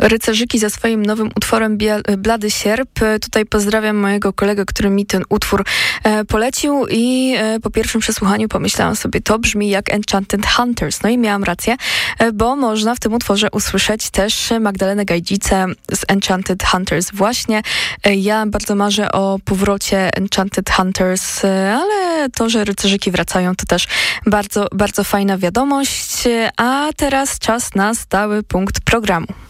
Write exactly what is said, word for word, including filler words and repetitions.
Rycerzyki ze swoim nowym utworem Blady Sierp. Tutaj pozdrawiam mojego kolegę, który mi ten utwór e, polecił i e, po pierwszym przesłuchaniu pomyślałam sobie, to brzmi jak Enchanted Hunters. No i miałam rację, e, bo można w tym utworze usłyszeć też Magdalenę Gajdzicę z Enchanted Hunters. Właśnie e, ja bardzo marzę o powrocie Enchanted Hunters, e, ale to, że rycerzyki wracają, to też bardzo, bardzo fajna wiadomość. A teraz czas na stały punkt programu.